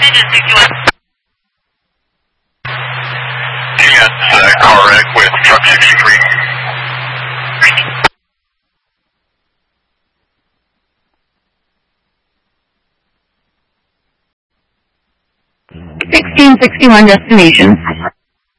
Yes, car wreck with truck 63. 1661 destination.